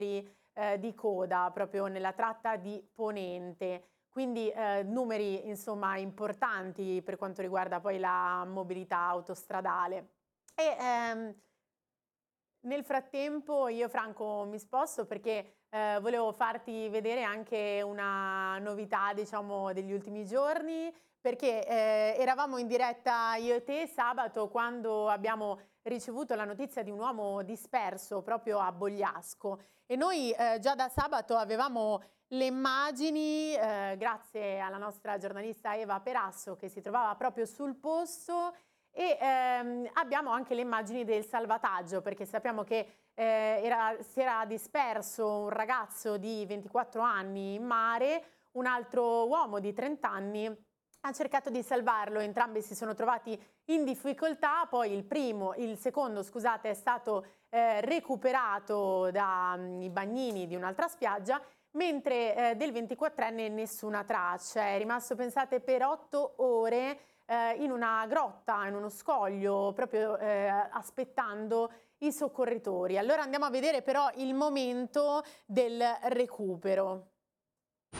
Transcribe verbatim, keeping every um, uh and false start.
eh, di coda proprio nella tratta di Ponente. Quindi eh, numeri insomma importanti per quanto riguarda poi la mobilità autostradale. E, ehm, nel frattempo io Franco mi sposto perché eh, volevo farti vedere anche una novità, diciamo, degli ultimi giorni, perché eh, eravamo in diretta io e te sabato quando abbiamo ricevuto la notizia di un uomo disperso proprio a Bogliasco e noi eh, già da sabato avevamo le immagini, eh, grazie alla nostra giornalista Eva Perasso che si trovava proprio sul posto e ehm, abbiamo anche le immagini del salvataggio perché sappiamo che eh, era, si era disperso un ragazzo di ventiquattro anni in mare, un altro uomo di trenta anni ha cercato di salvarlo, entrambi si sono trovati in difficoltà, poi il primo, il secondo scusate è stato eh, recuperato dai bagnini di un'altra spiaggia, mentre eh, del ventiquattrenne nessuna traccia, è rimasto pensate per otto ore eh, in una grotta, in uno scoglio, proprio eh, aspettando i soccorritori. Allora andiamo a vedere però il momento del recupero.